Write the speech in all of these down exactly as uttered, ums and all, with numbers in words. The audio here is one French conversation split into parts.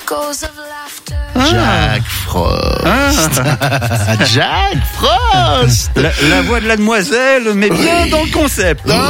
Jack Frost. Ah. Jack Frost. La, la voix de la demoiselle, mais bien oui. dans le concept. Hein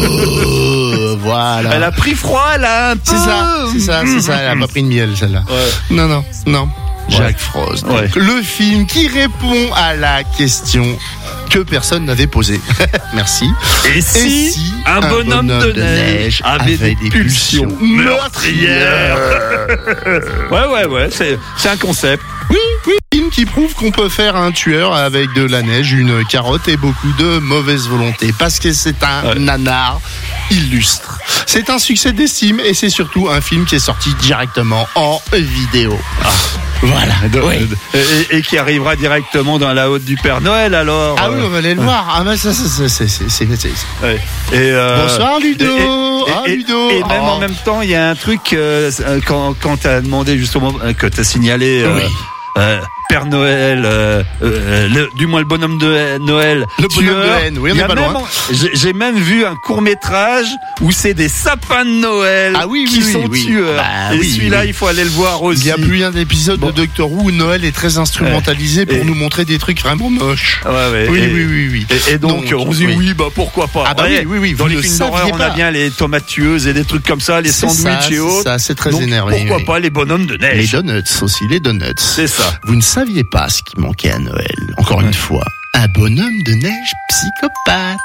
oh, voilà. Elle a pris froid, elle a un peu... C'est ça, c'est ça, c'est ça. Elle a pas pris de miel, celle-là. Ouais. Non, non, non. Jack ouais. Frost. Ouais. Le film qui répond à la question que personne n'avait posée. Merci. Et si, Et si un, un bonhomme, bonhomme de, de neige avait, avait des pulsions, pulsions meurtrières. Ouais, ouais, ouais. C'est, c'est un concept. Oui, oui. Film qui prouve qu'on peut faire un tueur avec de la neige, une carotte et beaucoup de mauvaise volonté. Parce que c'est un ouais. nanar illustre. C'est un succès d'estime et c'est surtout un film qui est sorti directement en vidéo. Ah. Voilà. Oui. Et, et qui arrivera directement dans la haute du Père Noël alors. Ah oui, on va aller le ouais. voir. Ah bah ça, ça, ça c'est, c'est, c'est, c'est. Ouais. Et euh, bonsoir Ludo. Et, et, ah, et, Ludo. Et, et même oh. en même temps, il y a un truc euh, quand quand t'as demandé justement que t'as signalé. Euh, oui. Euh, Père Noël, euh, euh, le, du moins le bonhomme de Noël. Le bonhomme de haine, oui, on n'est pas même, loin. J'ai, j'ai même vu un court-métrage où c'est des sapins de Noël ah oui, oui, qui oui, sont oui. tueurs. Bah, et oui, celui-là, oui. il faut aller le voir aussi. Il y a plus d'un épisode bon. de Doctor Who où Noël est très instrumentalisé ouais. pour et... nous montrer des trucs vraiment moches. Ouais, ouais. Oui, et, oui, oui, oui. Et, et donc, donc, on se dit oui. oui, bah pourquoi pas. Ah bah ouais. oui, oui, oui. Dans les films d'horreur, on a bien les tomates tueuses et des trucs comme ça, les sandwichs et autres. Ça, c'est très donc, énervé. Pourquoi oui. pas les bonhommes de neige. Les donuts aussi, les donuts. C'est ça. Vous ne saviez pas ce qui manquait à Noël. Encore ouais. une fois, un bonhomme de neige psychopathe.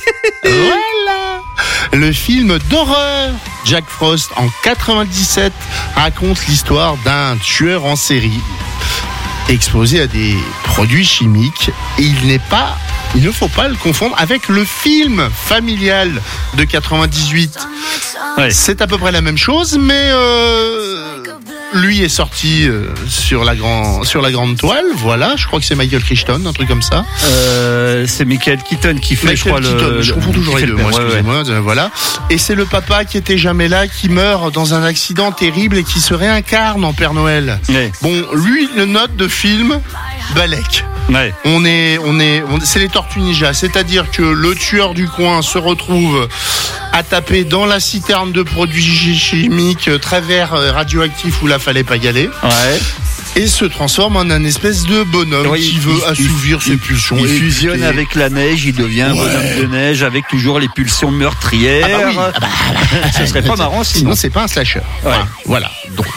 Voilà. Le film d'horreur Jack Frost en quatre-vingt-dix-sept raconte l'histoire d'un tueur en série exposé à des produits chimiques. Et il n'est pas, il ne faut pas le confondre avec le film familial de quatre-vingt-dix-huit. Ouais. C'est à peu près la même chose, mais euh, lui est sorti euh, sur la grand, sur la grande toile. Voilà, je crois que c'est Michael Crichton, un truc comme ça. Euh, c'est Michael Keaton qui fait, Michael je crois, Keaton, le. Je confonds toujours les deux. Moi, excusez-moi. Ouais, ouais. Voilà. Et c'est le papa qui était jamais là, qui meurt dans un accident terrible et qui se réincarne en Père Noël. Ouais. Bon, lui, une note de film, Balek. Ouais. On est, on est, on, c'est les Tortues Ninja, c'est-à-dire que le tueur du coin se retrouve à taper dans la citerne de produits chimiques très verts radioactifs où là fallait pas y aller. Ouais. Et se transforme en un espèce de bonhomme oui, qui veut il, assouvir il, ses pulsions. Il fusionne et... avec la neige, il devient un ouais. bonhomme de neige avec toujours les pulsions meurtrières. Ah bah oui. ah bah, bah, Ce serait pas marrant sinon. Sinon c'est pas un slasher. Ouais. Voilà. voilà. Donc.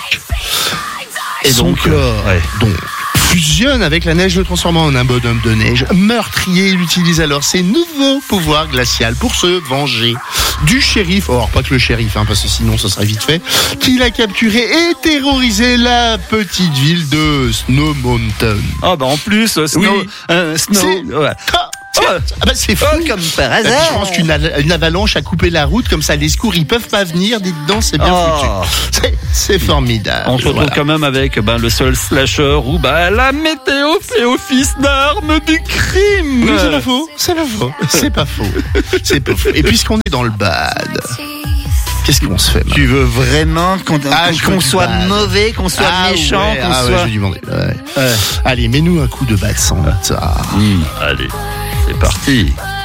Et donc, là, ouais. donc. fusionne avec la neige, le transformant en un bonhomme de neige meurtrier. Il utilise alors ses nouveaux pouvoirs glaciaux pour se venger du shérif, or pas que le shérif, hein, parce que sinon ça serait vite fait, qu'il a capturé et terrorisé la petite ville de Snow Mountain. Ah bah en plus, Snow, oui. euh, Snow, c'est... ouais. Ah, ah bah c'est fou oh, comme par hasard. Je pense qu'une av- une avalanche a coupé la route, comme ça les secours ils peuvent pas venir, dites donc, c'est bien oh. foutu. C'est, c'est formidable. On se retrouve voilà. quand même avec ben, le seul slasher où ben, la météo fait office d'arme du crime. Oui, c'est pas faux, c'est pas faux, c'est pas faux, c'est pas faux. Et puisqu'on est dans le bad, qu'est-ce qu'on se fait maintenant ? Tu veux vraiment qu'on, ah, qu'on, qu'on soit bad. mauvais, qu'on soit ah, méchant, ouais, qu'on ah, soit... Ouais, je vais demander. Ouais. Ouais. Allez, mets-nous un coup de bad sans ça. Mmh, allez, c'est parti.